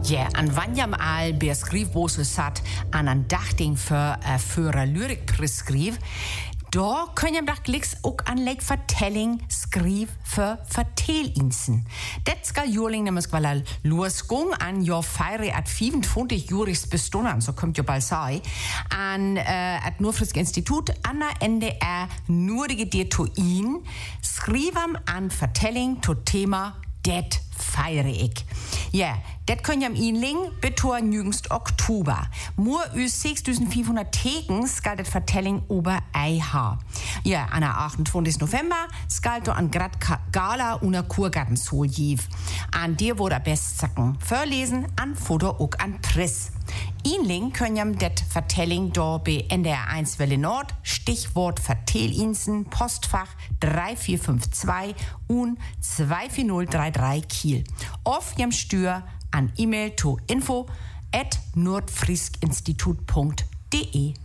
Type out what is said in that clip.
Ja, an wanjam al ber skrivbose satt an en dachting för lyrikpris da kun je dag gliks ook aan leek vertelling skriv för vertelinsen. Det skal joling nemlig wel losgong an jo feire at 25 juris bestunden, så kommt jo bald sei, an at Nordfrisk Institut an der NDR nodige dir to in, skrivam an vertelling to Thema det feiere ik. Ja, det kun je am inling betor jüngst Oktober. Nur 6500 Tegen skal det vertelling ober Eiha. Ja, an der 28. November skal du an grad Gala una Kurgartenshol jiv. An dir wurde Bestsacken verlesen, an Foto ook an Press. Inling kun je det vertelling do bei NDR1 Welle Nord, Stichwort Vertelinsen, Postfach 3452 und 24033 Kiel. Auf jem Stür an E-Mail to info@nordfriskinstitut.de.